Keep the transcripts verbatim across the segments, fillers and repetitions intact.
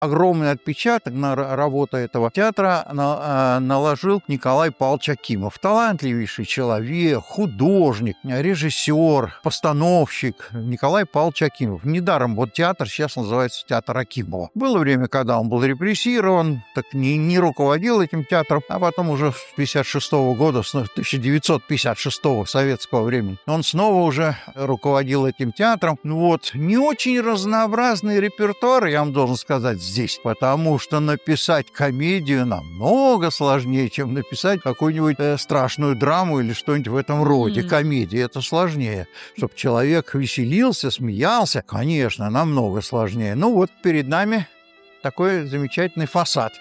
Огромный отпечаток на работу этого театра на, э, наложил Николай Павлович Акимов. Талантливейший человек, художник, режиссер, постановщик Николай Павлович Акимов. Недаром вот театр сейчас называется театр Акимова. Было время, когда он был репрессирован, так не, не руководил этим театром, а потом уже с пятьдесят шестого года, с тысяча девятьсот пятьдесят шестого советского времени, он снова уже руководил этим театром. Вот. Не очень разнообразный репертуар, я вам должен сказать, здесь, потому что написать комедию намного сложнее, чем написать какую-нибудь э, страшную драму или что-нибудь в этом роде. Mm-hmm. Комедия — это сложнее. Чтобы человек веселился, смеялся, конечно, намного сложнее. Ну вот перед нами такой замечательный фасад.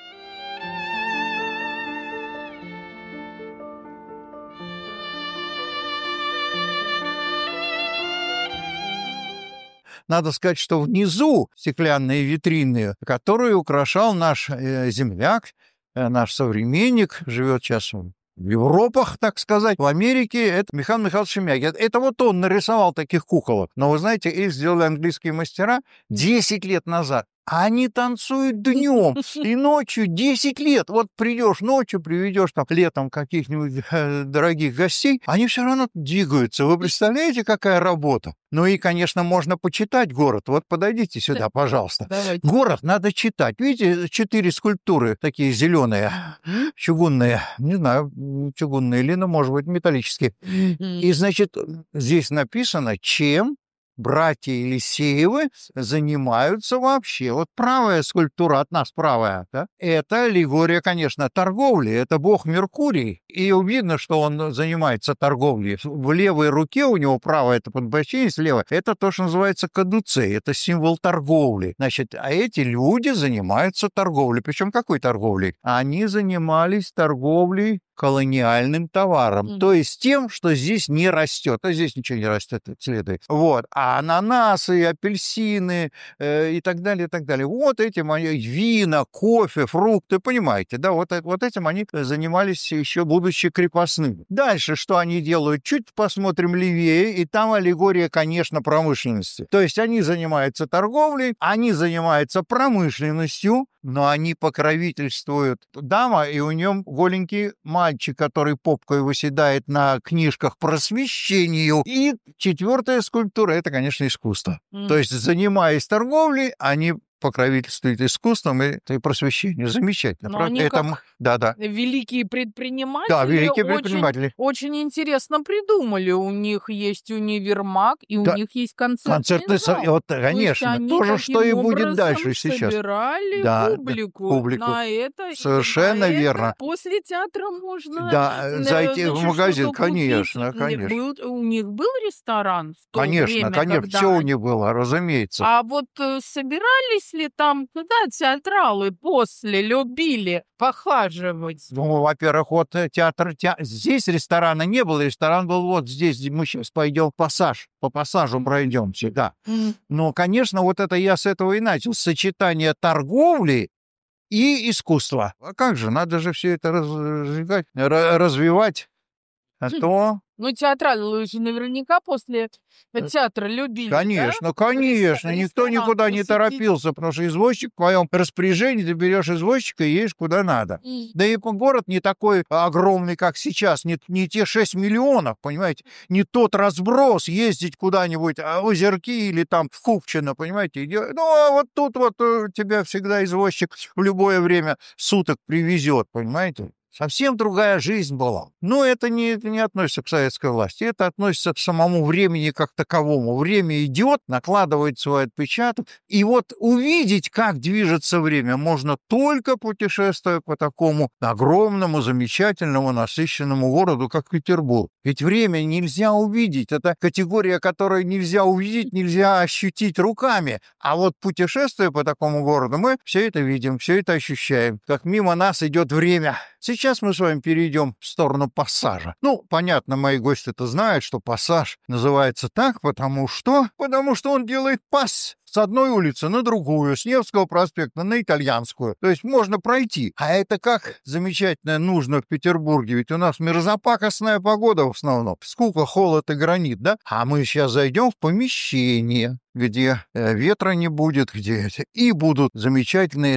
Надо сказать, что внизу стеклянные витрины, которые украшал наш э, земляк, э, наш современник, живет сейчас в Европах, так сказать, в Америке, это Михаил Михайлович Шемякин. Это вот он нарисовал таких куколок. Но вы знаете, их сделали английские мастера десять лет назад. А они танцуют днем и ночью десять лет. Вот придешь ночью, приведешь там летом каких-нибудь э, дорогих гостей, они все равно двигаются. Вы представляете, какая работа? Ну и, конечно, можно почитать город. Вот подойдите сюда, пожалуйста. Давайте. Город надо читать. Видите, четыре скульптуры такие зеленые, чугунные. Не знаю, чугунные или, ну, может быть, металлические. И, значит, здесь написано, чем братья Елисеевы занимаются вообще. Вот правая скульптура от нас, правая, да? Это аллегория, конечно, торговли. Это бог Меркурий. И видно, что он занимается торговлей. В левой руке у него правая, это подбоченец, левая. Это то, что называется кадуцей. Это символ торговли. Значит, а эти люди занимаются торговлей. Причем какой торговлей? Они занимались торговлей колониальным товаром, mm-hmm. то есть тем, что здесь не растет, а здесь ничего не растет, следует. Вот, а ананасы, апельсины э, и так далее, и так далее. Вот этим они, вина, кофе, фрукты, понимаете, да, вот, вот этим они занимались еще будучи крепостными. Дальше, что они делают? Чуть посмотрим левее, и там аллегория, конечно, промышленности. То есть они занимаются торговлей, они занимаются промышленностью, но они покровительствуют дама, и у нее голенький мальчик, который попкой выседает на книжках просвещению. И четвертая скульптура — это, конечно, искусство. Mm. То есть, занимаясь торговлей, они покровительствует искусством и, и просвещению. Замечательно. Но они это, как да, да. великие предприниматели, да, великие очень, предприниматели. очень интересно придумали. У них есть универмаг, и у да. них есть концертный, концертный зал. Вот, конечно. То Тоже, что и будет дальше сейчас. собирали да, публику, да, публику на это. Совершенно на верно. Это после театра можно да, зайти значит, в магазин, конечно, купить. конечно. Был, у них был ресторан в то конечно, время, конечно, когда... все у них было, разумеется. А вот собирались ли там, куда театралы после любили похаживать? Ну, во-первых, вот театр, те... здесь ресторана не было, ресторан был вот здесь, мы сейчас пойдем в пассаж, по пассажу пройдемся, да. Mm. Но, конечно, вот это я с этого и начал, сочетание торговли и искусства. А как же, надо же все это развивать, развивать, а то... Ну, театралы же наверняка после театра любили, Конечно, да? конечно. Ресторан Никто никуда посетить. не торопился, потому что извозчик в твоем распоряжении, ты берешь извозчика и едешь куда надо. Mm. Да и город не такой огромный, как сейчас, не, не те шесть миллионов, понимаете, не тот разброс ездить куда-нибудь в Озерки или там в Купчино, понимаете. Ну, а вот тут вот тебя всегда извозчик в любое время суток привезет, понимаете. Совсем другая жизнь была. Но это не, это не относится к советской власти, это относится к самому времени как таковому. Время идет, накладывает свой отпечаток. И вот увидеть, как движется время, можно только путешествуя по такому огромному, замечательному, насыщенному городу, как Петербург. Ведь время нельзя увидеть. Это категория, которую нельзя увидеть, нельзя ощутить руками. А вот путешествуя по такому городу, мы все это видим, все это ощущаем, как мимо нас идет время. Сейчас мы с вами перейдем в сторону пассажа. Ну, понятно, мои гости это знают, что пассаж называется так, потому что... Потому что он делает пас с одной улицы на другую, с Невского проспекта на Итальянскую. То есть можно пройти. А это как замечательно нужно в Петербурге, ведь у нас мерзопакостная погода в основном. Скука, холод и гранит, да? А мы сейчас зайдем в помещение, где ветра не будет, где и будут замечательные